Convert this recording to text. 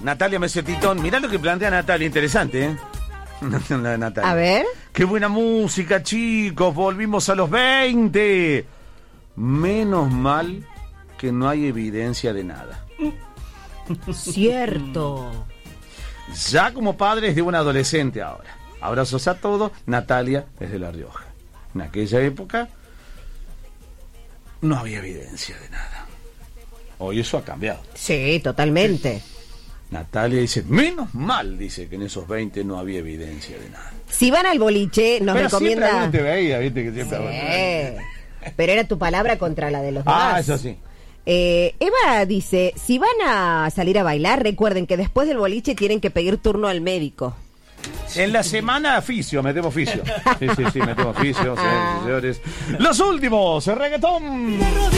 Natalia Mesetitón. Mirá lo que plantea Natalia, interesante, ¿eh? La de Natalia. A ver. Qué buena música, chicos. Volvimos a los 20. Menos mal que no hay evidencia de nada. Cierto. Ya como padres de un adolescente ahora. Abrazos a todos. Natalia desde La Rioja. En aquella época no había evidencia de nada. Hoy eso ha cambiado. Sí, totalmente. Natalia dice, menos mal, dice que en esos 20 no había evidencia de nada. Si van al boliche, nos Pero recomienda... siempre alguien te veía, viste que siempre... Sí. Pero era tu palabra contra la de los demás. Ah, eso sí. Eva dice, si van a salir a bailar, recuerden que después del boliche tienen que pedir turno al médico. En la semana fisio, metemos fisio. Sí, metemos fisio, señores. Los últimos, el reggaetón.